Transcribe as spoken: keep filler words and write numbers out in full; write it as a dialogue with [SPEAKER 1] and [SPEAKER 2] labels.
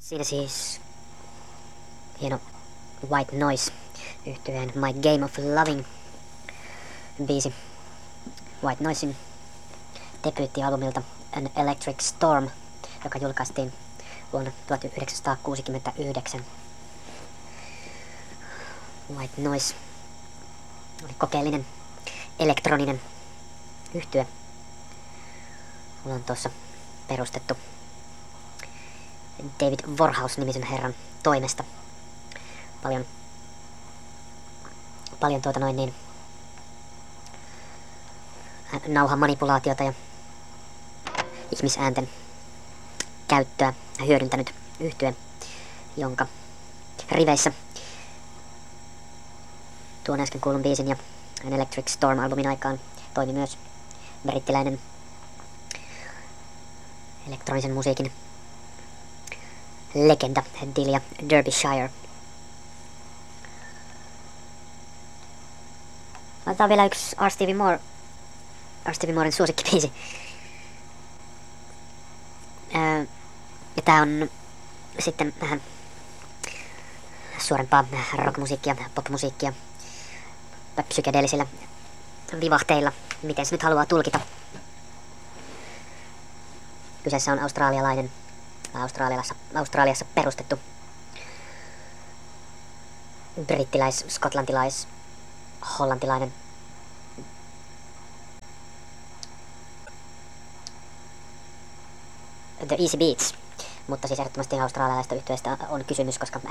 [SPEAKER 1] Siinä siis hieno White Noise yhtyeen My Game of Loving biisi White Noisin debyyttialbumilta An Electric Storm, joka julkaistiin vuonna tuhatyhdeksänsataakuusikymmentäyhdeksän. White Noise oli kokeellinen elektroninen yhtye. Mulla on tuossa perustettu David Warhouse-nimisen herran toimesta. Paljon, paljon tuota noin niin nauhan manipulaatiota ja ihmisäänten käyttöä hyödyntänyt yhtye, jonka riveissä tuon äsken kuulun biisin ja An Electric Storm-albumin aikaan toimi myös brittiläinen elektronisen musiikin legenda Delia Derbyshire. Laitetaan vielä yksi R. Stevie Moore, R. Stevie Moren suosikkibiisi. Öö, ja tää on sitten vähän suorempaa rockmusiikkia, popmusiikkia, psykedeellisillä vivahteilla, miten se nyt haluaa tulkita. Kyseessä on australialainen, Australiassa, Australiassa perustettu brittiläis, skotlantilais, hollantilainen The Easy Beats, mutta siis ehdottomasti australialaista yhtyeestä on kysymys, koska